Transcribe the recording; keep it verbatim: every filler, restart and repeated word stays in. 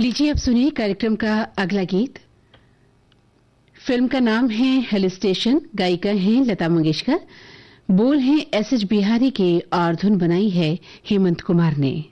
लीजिए अब सुनिए कार्यक्रम का अगला गीत। फिल्म का नाम है हिल स्टेशन, गायिका हैं लता मंगेशकर, बोल हैं एस एच बिहारी के और धुन बनाई है हेमंत कुमार ने।